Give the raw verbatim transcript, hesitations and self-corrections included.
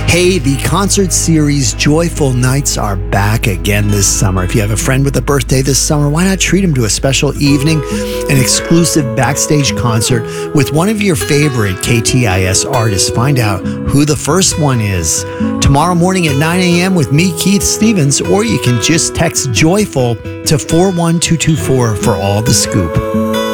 Hey, the concert series Joyful Nights are back again this summer. If you have a friend with a birthday this summer, why not treat them to a special evening, an exclusive backstage concert with one of your favorite K T I S artists? Find out who the first one is tomorrow morning at nine a.m. with me, Keith Stevens, or you can just text Joyful to four one two two four for all the scoop.